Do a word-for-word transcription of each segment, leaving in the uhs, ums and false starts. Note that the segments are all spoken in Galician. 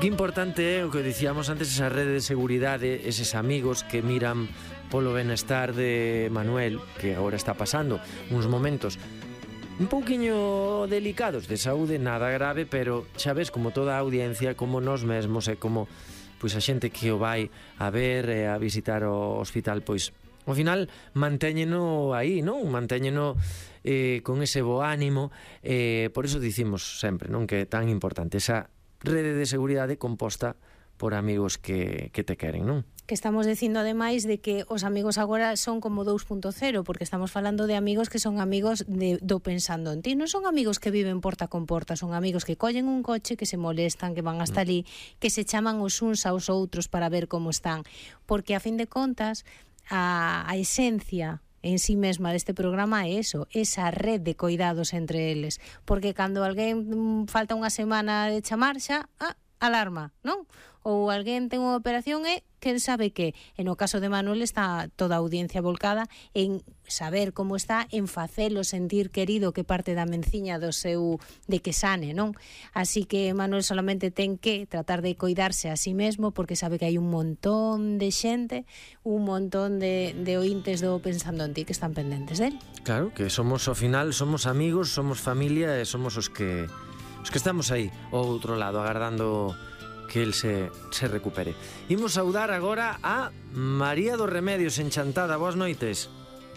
Que importante é o que dicíamos antes, esa rede de seguridade, eses amigos que miran polo benestar de Manuel, que agora está pasando uns momentos un pouquiño delicados de saúde, nada grave, pero xa ves, como toda a audiencia, como nós mesmos e como pois a xente que o vai a ver e a visitar o hospital, pois ao final mantéñeno aí, non? Mantéñeno eh, con ese bo ánimo, eh, por iso dicimos sempre, non, que é tan importante esa rede de seguridade composta por amigos que, que te queren, non? Que estamos dicindo ademais de que os amigos agora son como dos punto cero, porque estamos falando de amigos que son amigos de, do pensando en ti, non son amigos que viven porta con porta, son amigos que collen un coche, que se molestan, que van hasta ali, que se chaman os uns aos outros para ver como están, porque a fin de contas a, a esencia en sí mesma deste programa é eso, esa red de coidados entre eles, porque cando alguén falta unha semana de chamar xa, ah, alarma, non? Ou alguén ten unha operación e quen sabe que, e no caso de Manuel está toda a audiencia volcada en saber como está, en facelo sentir querido, que parte da menciña do seu de que sane, non? Así que Manuel solamente ten que tratar de coidarse a sí mesmo, porque sabe que hai un montón de xente, un montón de, de ointes do Pensando en Ti que están pendentes del. Claro, que somos ao final, somos amigos, somos familia e somos os que os que estamos aí ao outro lado agardando que el se, se recupere. Imos saudar agora a María dos Remedios en Chantada. Boas noites.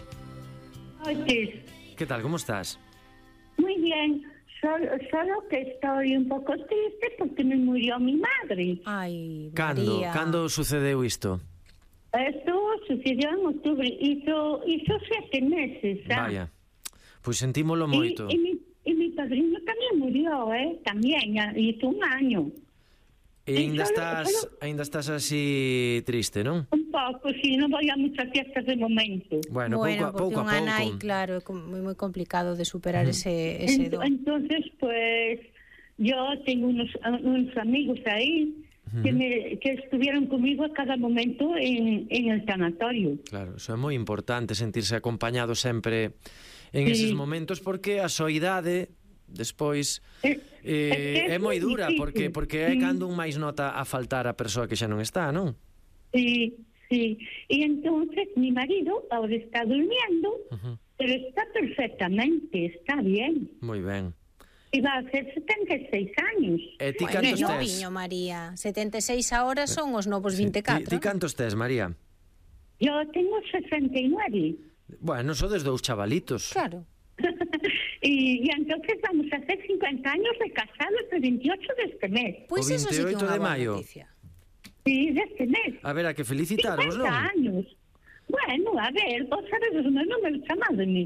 Noites. Que tal, como estás? Muy bien, solo, solo que estoy un poco triste porque me murió mi madre. Ai, Cando, María. cando sucedeu isto? Esto sucedió en octubre, hizo, hizo siete meses. ¿sabes? Vaya, pois sentímolo moito. Y, y, mi, y mi padrino también murió, ¿eh? También, hizo un año. E ainda solo- estás, solo- ainda estás así triste, non? Un poco, sí, no voy a muchas fiestas de momento. Bueno, Bueno, pouco, a- porque pouco a unha nai, pouco. claro, é com- moi moi complicado de superar ese, ese Ent- do. Entonces, pues, yo tengo unos, unos amigos ahí que, me, que estuvieron conmigo a cada momento en, en el sanatorio. Claro, eso é moi importante, sentirse acompañado sempre en Sí. eses momentos, porque a soidade despois Eh, eh, é es moi muy dura, difícil. porque porque é Sí. cando un máis nota a faltar a persoa que xa non está, non? Sí, sí. Y entonces mi marido ahora está durmiendo, Ujú. pero está perfectamente, está bien. Moi ben. Y va a hacer setenta y seis años. E ti Bueno, cantos é tes? noviño, María. setenta e seis ahora son os novos Sí, vinte e Ti, catro. ti cantos tes, María? Yo tengo sesenta y nueve. Bueno, sodes dous chavalitos. Claro. y, y entonces vamos a hacer cincuenta años de casados el veintiocho de este mes. Pois O eso sí que é veintioito unha de boa maio. noticia. Sí, de este mes. A ver, a que felicitaros, non? cincuenta años. Bueno, a ver, vos sabes os meus números chamado de mí.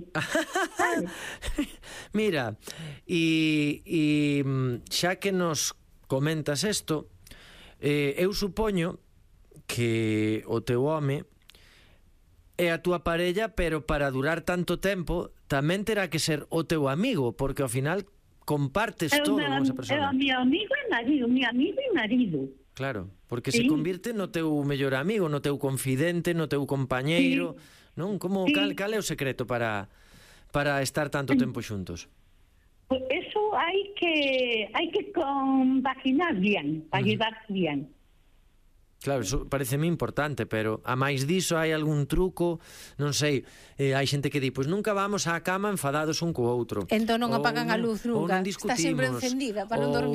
Mira, e, e mm, xa que nos comentas isto, eh, eu supoño que o teu home é a túa parella, pero para durar tanto tempo tamén terá que ser o teu amigo, porque ao final compartes É o todo meu, con esa é persona. o meu amigo e marido, mi amigo e marido. Claro, porque Sí. se convirte no teu mellor amigo, no teu confidente, no teu compañeiro, non? Como Sí. cal, cal é o secreto para para estar tanto tempo xuntos? Pues eso hay que hay que compaginar bien, para llevar bien. Claro, eso pareceme importante, pero a máis diso hai algún truco, non sei, eh, hai xente que di, pois nunca vamos á cama enfadados un co outro. Entón non Ou apagan a non- luz ou nunca, non está sempre discutimos, encendida para non ou- dormir.